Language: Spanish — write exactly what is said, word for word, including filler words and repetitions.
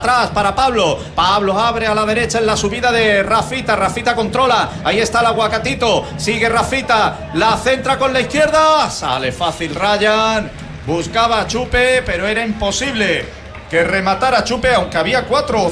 Atrás para Pablo. Pablo abre a la derecha en la subida de Rafita. Rafita controla. Ahí está el aguacatito. Sigue Rafita. La centra con la izquierda. Sale fácil Ryan. Buscaba a Chupe, pero era imposible que rematara Chupe, aunque había cuatro